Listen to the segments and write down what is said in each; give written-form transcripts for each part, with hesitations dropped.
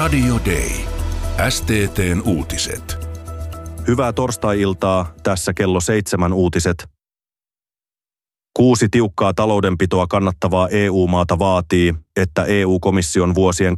Radio Day. STT:n uutiset. Hyvää torstai-iltaa, tässä kello 7 uutiset. 6 tiukkaa taloudenpitoa kannattavaa EU-maata vaatii, että EU-komission vuosien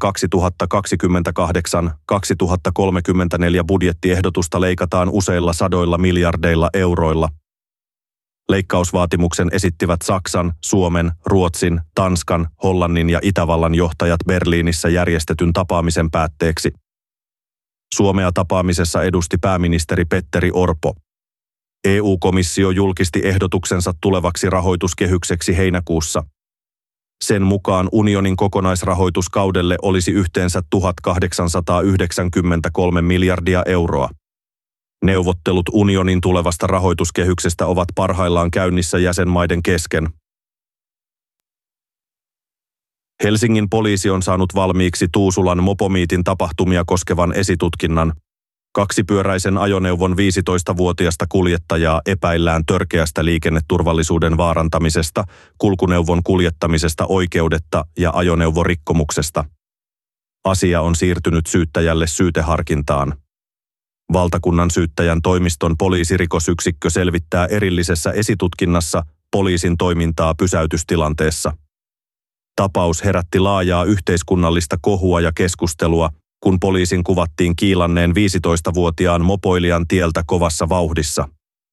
2028-2034 budjettiehdotusta leikataan useilla sadoilla miljardeilla euroilla. Leikkausvaatimuksen esittivät Saksan, Suomen, Ruotsin, Tanskan, Hollannin ja Itävallan johtajat Berliinissä järjestetyn tapaamisen päätteeksi. Suomea tapaamisessa edusti pääministeri Petteri Orpo. EU-komissio julkisti ehdotuksensa tulevaksi rahoituskehykseksi heinäkuussa. Sen mukaan unionin kokonaisrahoituskaudelle olisi yhteensä 1893 miljardia euroa. Neuvottelut unionin tulevasta rahoituskehyksestä ovat parhaillaan käynnissä jäsenmaiden kesken. Helsingin poliisi on saanut valmiiksi Tuusulan mopomiitin tapahtumia koskevan esitutkinnan. 2-pyöräisen ajoneuvon 15-vuotiasta kuljettajaa epäillään törkeästä liikenneturvallisuuden vaarantamisesta, kulkuneuvon kuljettamisesta oikeudetta ja ajoneuvorikkomuksesta. Asia on siirtynyt syyttäjälle syyteharkintaan. Valtakunnan syyttäjän toimiston poliisirikosyksikkö selvittää erillisessä esitutkinnassa poliisin toimintaa pysäytystilanteessa. Tapaus herätti laajaa yhteiskunnallista kohua ja keskustelua, kun poliisin kuvattiin kiilanneen 15-vuotiaan mopoilijan tieltä kovassa vauhdissa.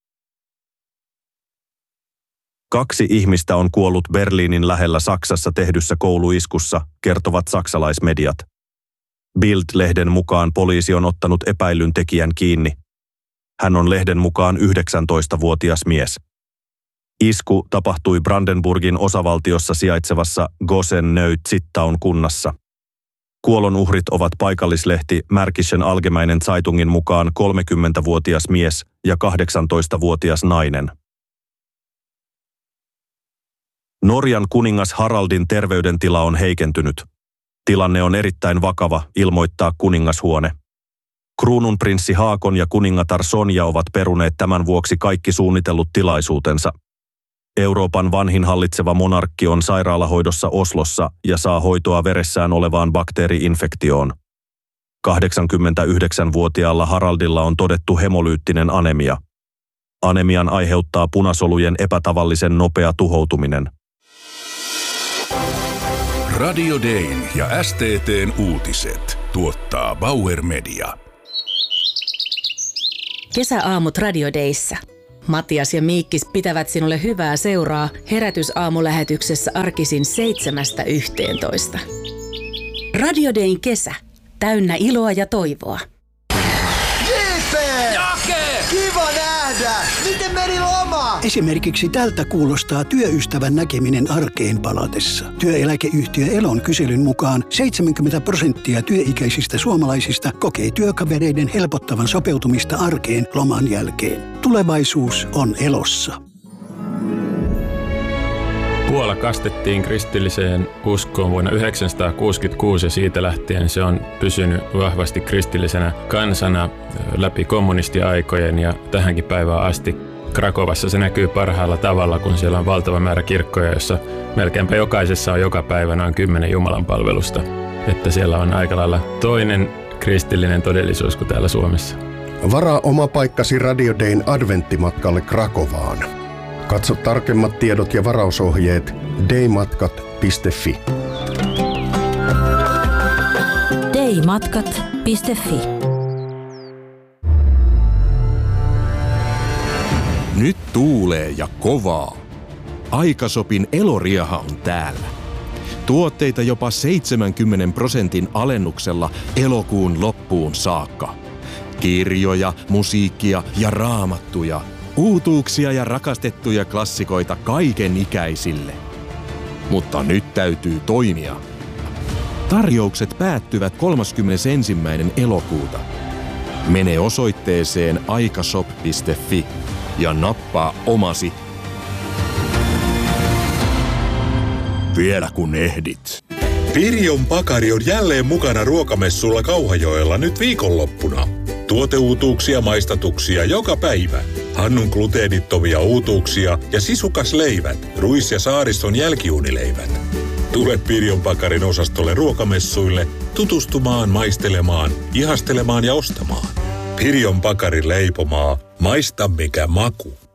2 ihmistä on kuollut Berliinin lähellä Saksassa tehdyssä kouluiskussa, kertovat saksalaismediat. Bild-lehden mukaan poliisi on ottanut epäillyn tekijän kiinni. Hän on lehden mukaan 19-vuotias mies. Isku tapahtui Brandenburgin osavaltiossa sijaitsevassa Gosen-Neu-Zittaun kunnassa. Kuolonuhrit ovat paikallislehti Märkischen Allgemeinen Zeitungin mukaan 30-vuotias mies ja 18-vuotias nainen. Norjan kuningas Haraldin terveydentila on heikentynyt. Tilanne on erittäin vakava, ilmoittaa kuningashuone. Kruununprinssi Haakon ja kuningatar Sonja ovat peruneet tämän vuoksi kaikki suunnitellut tilaisuutensa. Euroopan vanhin hallitseva monarkki on sairaalahoidossa Oslossa ja saa hoitoa veressään olevaan bakteeri-infektioon. 89-vuotiaalla Haraldilla on todettu hemolyyttinen anemia. Anemian aiheuttaa punasolujen epätavallisen nopea tuhoutuminen. Radio Dayn ja STT:n uutiset tuottaa Bauer Media. Kesäaamut Radio Dayssä. Matias ja Miikkis pitävät sinulle hyvää seuraa herätysaamulähetyksessä arkisin 7–11. Radio Dayn kesä. Täynnä iloa ja toivoa. Jake! Kiva nähdä! Miten meni loma? Esimerkiksi tältä kuulostaa työystävän näkeminen arkeen palatessa. Työeläkeyhtiö Elon kyselyn mukaan 70% työikäisistä suomalaisista kokee työkavereiden helpottavan sopeutumista arkeen loman jälkeen. Tulevaisuus on Elossa. Puola kastettiin kristilliseen uskoon vuonna 1966 ja siitä lähtien se on pysynyt vahvasti kristillisenä kansana läpi kommunistiaikojen ja tähänkin päivään asti. Krakovassa se näkyy parhaalla tavalla, kun siellä on valtava määrä kirkkoja, jossa melkeinpä jokaisessa on joka päivä noin 10 jumalanpalvelusta. Että siellä on aika lailla toinen kristillinen todellisuus kuin täällä Suomessa. Varaa oma paikkasi Radio Dayn adventtimatkalle Krakovaan. Katso tarkemmat tiedot ja varausohjeet daymatkat.fi. daymatkat.fi. Nyt tuulee ja kovaa. Aikasopin Eloriaha on täällä. Tuotteita jopa 70% alennuksella elokuun loppuun saakka. Kirjoja, musiikkia ja raamattuja. Uutuuksia ja rakastettuja klassikoita kaiken ikäisille. Mutta nyt täytyy toimia. Tarjoukset päättyvät 31. elokuuta. Mene osoitteeseen aikashop.fi ja nappaa omasi. Vielä kun ehdit. Pirjon Pakari on jälleen mukana ruokamessulla Kauhajoella nyt viikonloppuna. Tuoteuutuuksia, maistatuksia joka päivä. Hannun gluteenittomia uutuuksia ja sisukasleivät, ruis- ja saariston jälkiuunileivät. Tule Pirjon Pakarin osastolle ruokamessuille tutustumaan, maistelemaan, ihastelemaan ja ostamaan. Pirjon Pakarin leipomaa. Maista mikä maku.